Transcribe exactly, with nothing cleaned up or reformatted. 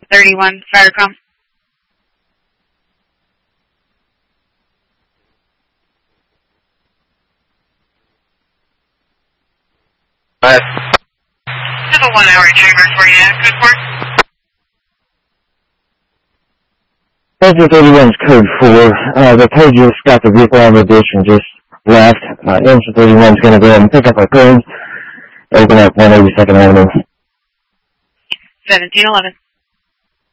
thirty-one, Firecom. Alright. Have a one-hour timer for you. Good work. Delta thirty-one's code four. Uh, the pager got the vehicle on the ditch and just left. Uh, Delta thirty-one's going to go ahead and pick up our code, open up one eighty-second Avenue. seventeen eleven.